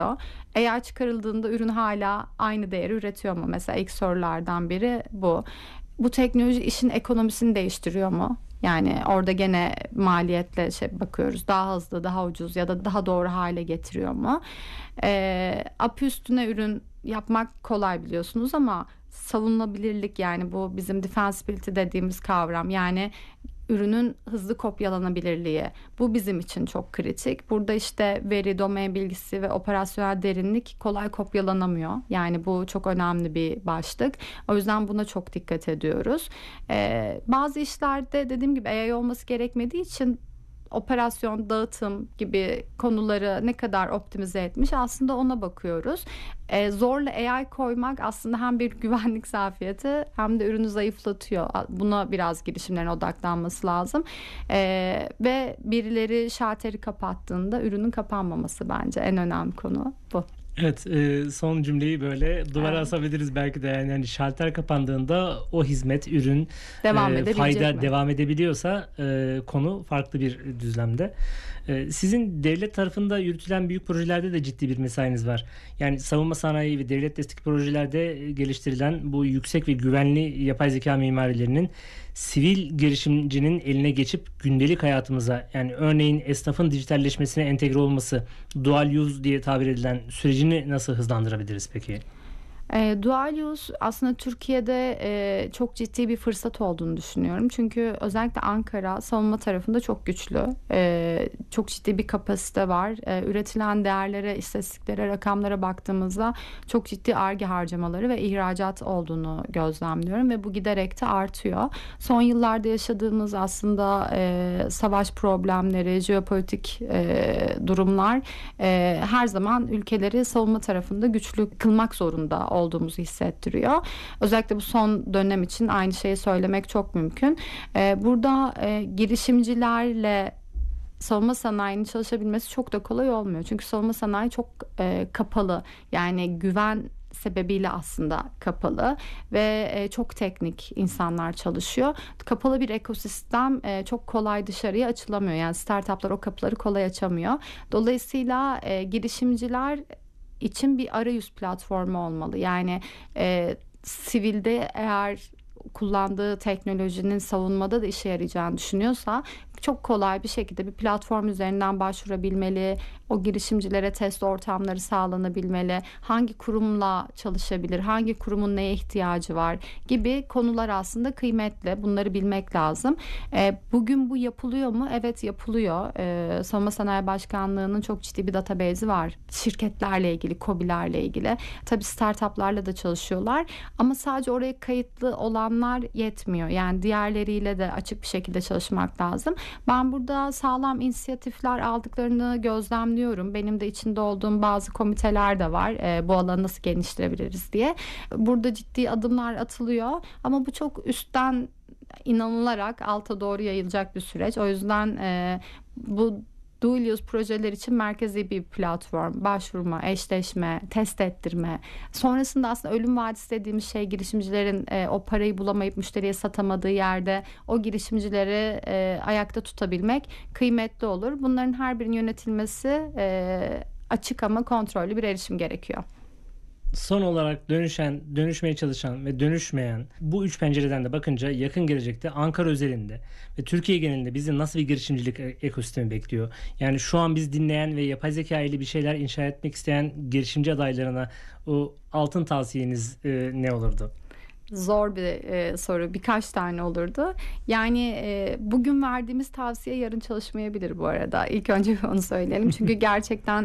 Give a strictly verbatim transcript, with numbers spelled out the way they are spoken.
A I çıkarıldığında ürün hala aynı değeri üretiyor mu? Mesela ilk sorulardan biri bu. Bu teknoloji işin ekonomisini değiştiriyor mu? Yani orada gene maliyetle şey bakıyoruz. Daha hızlı, daha ucuz ya da daha doğru hale getiriyor mu? Ee, A P I üstüne ürün yapmak kolay biliyorsunuz ama savunulabilirlik, yani bu bizim defensibility dediğimiz kavram. Yani ürünün hızlı kopyalanabilirliği. Bu bizim için çok kritik. Burada işte veri, domain bilgisi ve operasyonel derinlik kolay kopyalanamıyor. Yani bu çok önemli bir başlık. O yüzden buna çok dikkat ediyoruz. Ee, bazı işlerde dediğim gibi A I olması gerekmediği için operasyon, dağıtım gibi konuları ne kadar optimize etmiş, aslında ona bakıyoruz. Ee, zorla A I koymak aslında hem bir güvenlik zafiyeti hem de ürünü zayıflatıyor. Buna biraz girişimlerin odaklanması lazım. Ee, ve birileri şalteri kapattığında ürünün kapanmaması bence en önemli konu bu. Evet, e, son cümleyi böyle duvara Evet. asabiliriz belki de, yani hani şalter kapandığında o hizmet, ürün, Devam e, edebilecek fayda mi? devam edebiliyorsa e, konu farklı bir düzlemde. E, sizin devlet tarafında yürütülen büyük projelerde de ciddi bir mesainiz var. Yani savunma sanayi ve devlet destek projelerde geliştirilen bu yüksek ve güvenli yapay zeka mimarilerinin sivil girişimcinin eline geçip gündelik hayatımıza, yani örneğin esnafın dijitalleşmesine entegre olması, dual use diye tabir edilen sürecini nasıl hızlandırabiliriz peki? E, dual use aslında Türkiye'de e, çok ciddi bir fırsat olduğunu düşünüyorum. Çünkü özellikle Ankara savunma tarafında çok güçlü. E, çok ciddi bir kapasite var. E, üretilen değerlere, istatistiklere, rakamlara baktığımızda çok ciddi Ar-Ge harcamaları ve ihracat olduğunu gözlemliyorum ve bu giderek de artıyor. Son yıllarda yaşadığımız aslında e, savaş problemleri, jeopolitik e, durumlar e, her zaman ülkeleri savunma tarafında güçlü kılmak zorunda olduğumuzu hissettiriyor. Özellikle bu son dönem için aynı şeyi söylemek çok mümkün. Ee, burada e, girişimcilerle savunma sanayinin çalışabilmesi çok da kolay olmuyor. Çünkü savunma sanayi çok e, kapalı. Yani güven sebebiyle aslında kapalı ve e, çok teknik insanlar çalışıyor. Kapalı bir ekosistem e, çok kolay dışarıya açılamıyor. Yani startuplar o kapıları kolay açamıyor. Dolayısıyla e, girişimciler için bir arayüz platformu olmalı. Yani e, sivilde eğer kullandığı teknolojinin savunmada da işe yarayacağını düşünüyorsa çok kolay bir şekilde bir platform üzerinden başvurabilmeli. O girişimcilere test ortamları sağlanabilmeli. Hangi kurumla çalışabilir? Hangi kurumun neye ihtiyacı var? Gibi konular aslında kıymetli. Bunları bilmek lazım. E, bugün bu yapılıyor mu? Evet, yapılıyor. E, Savunma Sanayi Başkanlığı'nın çok ciddi bir database'i var. Şirketlerle ilgili, KOBİ'lerle ilgili. Tabii startuplarla da çalışıyorlar. Ama sadece oraya kayıtlı olanlar yetmiyor. Yani diğerleriyle de açık bir şekilde çalışmak lazım. Ben burada sağlam inisiyatifler aldıklarını gözlemliyorum. Benim de içinde olduğum bazı komiteler de var. E, bu alanı nasıl geliştirebiliriz diye. Burada ciddi adımlar atılıyor. Ama bu çok üstten inanılarak alta doğru yayılacak bir süreç. O yüzden e, bu dual use projeler için merkezi bir platform, başvurma, eşleşme, test ettirme. Sonrasında aslında ölüm vadisi dediğimiz şey, girişimcilerin e, o parayı bulamayıp müşteriye satamadığı yerde o girişimcileri e, ayakta tutabilmek kıymetli olur. Bunların her birinin yönetilmesi e, açık ama kontrollü bir erişim gerekiyor. Son olarak dönüşen, dönüşmeye çalışan ve dönüşmeyen bu üç pencereden de bakınca yakın gelecekte Ankara özelinde ve Türkiye genelinde bizi nasıl bir girişimcilik ekosistemi bekliyor? Yani şu an biz dinleyen ve yapay zeka ile bir şeyler inşa etmek isteyen girişimci adaylarına o altın tavsiyeniz e, ne olurdu? Zor bir e, soru. Birkaç tane olurdu. Yani e, bugün verdiğimiz tavsiye yarın çalışmayabilir bu arada. İlk önce onu söyleyelim. Çünkü gerçekten